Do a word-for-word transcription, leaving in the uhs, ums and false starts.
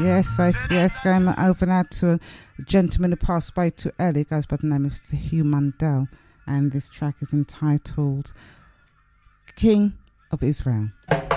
Yes, I see. Yes, going over now to a gentleman who passed away to Ellie, goes by the name of Mister Hugh Mundell, and this track is entitled King of Israel.